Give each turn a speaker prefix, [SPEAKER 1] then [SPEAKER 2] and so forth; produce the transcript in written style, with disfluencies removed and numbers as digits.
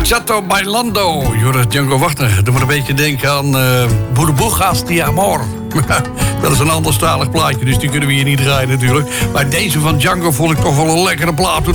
[SPEAKER 1] Baciato Bailando. Joris Django Wagner. Doe maar een beetje denken aan Burbujas de Amor. Dat is een anderstalig plaatje, dus die kunnen we hier niet draaien natuurlijk. Maar deze van Django vond ik toch wel een lekkere plaat.